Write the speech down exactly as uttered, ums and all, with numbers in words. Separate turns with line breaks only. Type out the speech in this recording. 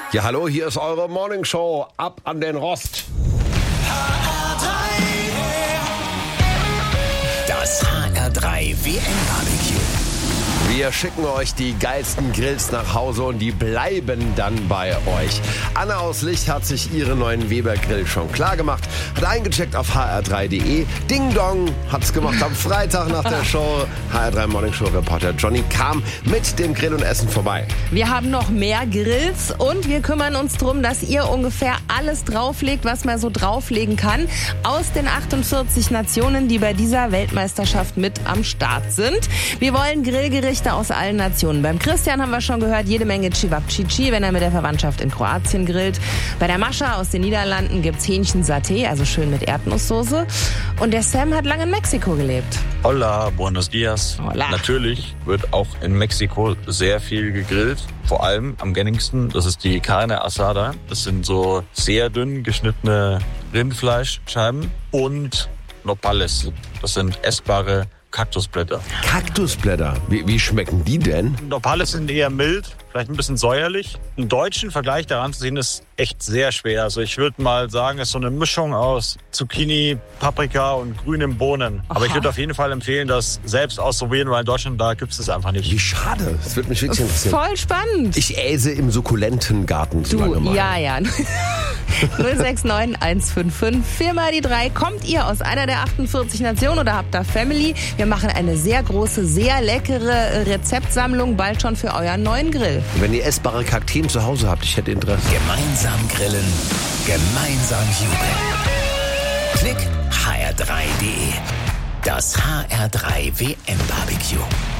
Ja, hallo, hier ist eure Morningshow. Ab an den Rost.
Das H R drei W M-Barbecue.
Wir schicken euch die geilsten Grills nach Hause und die bleiben dann bei euch. Anna aus Licht hat sich ihren neuen Weber-Grill schon klar gemacht, hat eingecheckt auf h r drei punkt d e. Ding Dong hat's gemacht am Freitag nach der Show. H R drei Morning Show Reporter Johnny kam mit dem Grill und Essen vorbei.
Wir haben noch mehr Grills und wir kümmern uns darum, dass ihr ungefähr alles drauflegt, was man so drauflegen kann, aus den achtundvierzig Nationen, die bei dieser Weltmeisterschaft mit am Start sind. Wir wollen Grillgerichte aus allen Nationen. Beim Christian haben wir schon gehört, jede Menge Cevapcici, wenn er mit der Verwandtschaft in Kroatien grillt. Bei der Mascha aus den Niederlanden gibt's Hähnchen-Saté, also schön mit Erdnusssoße. Und der Sam hat lange in Mexiko gelebt.
Hola, buenos dias.
Hola.
Natürlich wird auch in Mexiko sehr viel gegrillt. Vor allem am gängigsten, das ist die Carne Asada. Das sind so sehr dünn geschnittene Rindfleischscheiben und Nopales. Das sind essbare Kaktusblätter.
Kaktusblätter, wie, wie schmecken die denn?
Nopales sind eher mild, vielleicht ein bisschen säuerlich. Einen deutschen Vergleich daran zu sehen, ist echt sehr schwer. Also ich würde mal sagen, es ist so eine Mischung aus Zucchini, Paprika und grünen Bohnen.
Aha.
Aber ich würde auf jeden Fall empfehlen, das selbst auszuprobieren, weil in Deutschland, da gibt es das einfach nicht.
Wie schade, das wird mich wirklich interessieren.
Voll spannend.
Ich äse im Sukkulentengarten zu lange
Du,
mal.
ja, ja. null sechs neun eins fünf fünf, viermal die drei. Kommt ihr aus einer der achtundvierzig Nationen oder habt da Family? Wir machen eine sehr große, sehr leckere Rezeptsammlung bald schon für euren neuen Grill.
Und wenn ihr essbare Kakteen zu Hause habt, ich hätte Interesse.
Gemeinsam grillen, gemeinsam jubeln. Klick h r drei punkt d e. Das H R drei W M-Barbecue.